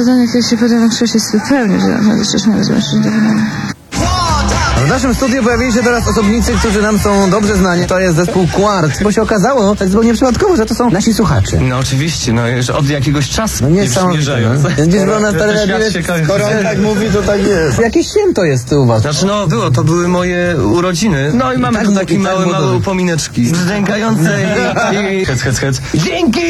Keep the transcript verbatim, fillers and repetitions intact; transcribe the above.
zadanie, które się pada na krzesie, jest zupełnie zielone. Zresztą nie rozumiem, że W naszym studiu pojawili się teraz osobnicy, którzy nam są dobrze znani. To jest zespół Quart. Bo się okazało, tak zupełnie przypadkowo, że to są nasi słuchacze. No oczywiście, no już od jakiegoś czasu No nie są. Gdzieś było na telewizji. Skoro on tak mówi, to tak jest. Jakieś święto jest u was. Znaczy no było, to były moje urodziny. No i mamy tak tu mu- takie i tak małe, mu małe to- upomineczki. Brzdękające i... i... Hec, hec, hec. Dzięki!